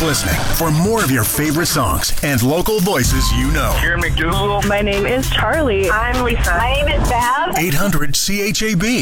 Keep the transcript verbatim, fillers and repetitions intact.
listening for more of your favorite songs and local voices you know. Karen McDougal. My name is Charlie. I'm Lisa. My name is Bev. eight hundred C H A B.